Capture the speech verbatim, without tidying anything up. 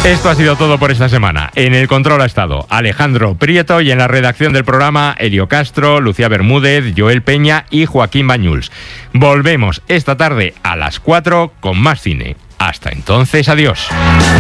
Esto ha sido todo por esta semana. En el control ha estado Alejandro Prieto y en la redacción del programa Elio Castro, Lucía Bermúdez, Joel Peña y Joaquín Bañuls. Volvemos esta tarde a las cuatro con más cine. Hasta entonces, adiós.